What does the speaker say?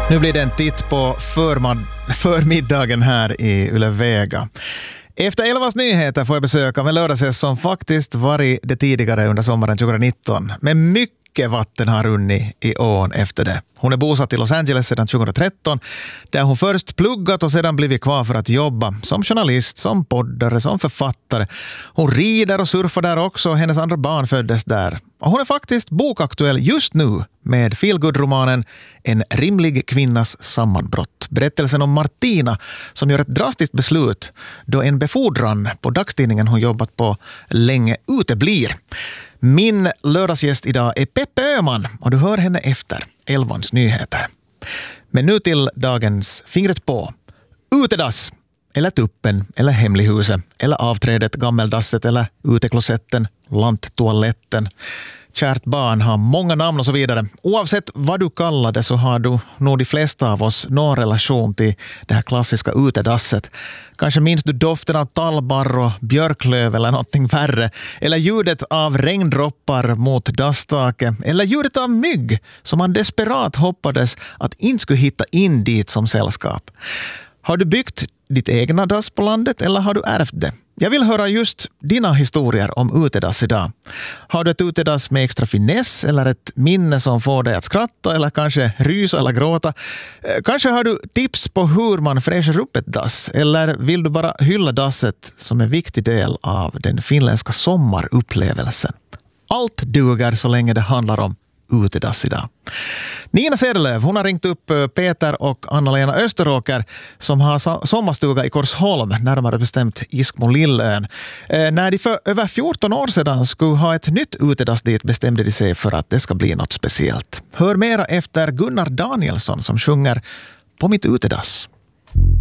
Nu blir det en titt på förmiddagen här i Ylevega. Efter 11:s nyheter får jag besök av en lördagsgäst som faktiskt varit det tidigare under sommaren 2019. Men mycket vatten har runnit i ån efter det. Hon är bosatt i Los Angeles sedan 2013 där hon först pluggat och sedan blivit kvar för att jobba som journalist, som poddare, som författare. Hon rider och surfar där också. Hennes andra barn föddes där. Och hon är faktiskt bokaktuell just nu med feelgood-romanen En rimlig kvinnas sammanbrott. Berättelsen om Martina som gör ett drastiskt beslut då en befordran på dagstidningen hon jobbat på länge uteblir. Min lördagsgäst idag är Peppe Öhman och du hör henne efter 11:s nyheter. Men nu till dagens fingret på. Utedass, eller tuppen, eller hemlighuset, eller avträdet, gammeldasset, eller uteklosetten, lanttoaletten. Kärt barn har många namn och så vidare. Oavsett vad du kallar det så har du nog de flesta av oss någon relation till det här klassiska utedasset. Kanske minns du doften av tallbarr och björklöv eller någonting värre. Eller ljudet av regndroppar mot dasstaket. Eller ljudet av mygg som man desperat hoppades att inte skulle hitta in dit som sällskap. Har du byggt ditt egna dass på landet eller har du ärvt det? Jag vill höra just dina historier om utedass idag. Har du ett utedass med extra finess eller ett minne som får dig att skratta eller kanske rysa eller gråta? Kanske har du tips på hur man fräschar upp ett dass eller vill du bara hylla dasset som en viktig del av den finländska sommarupplevelsen? Allt duger så länge det handlar om utedass idag. Nina Sedelöv, hon har ringt upp Peter och Anna-Lena Österåker som har sommarstuga i Korsholm, närmare bestämt Iskmo-Lillön. När de för över 14 år sedan skulle ha ett nytt utedass dit bestämde de sig för att det ska bli något speciellt. Hör mera efter Gunnar Danielsson som sjunger På mitt utedass.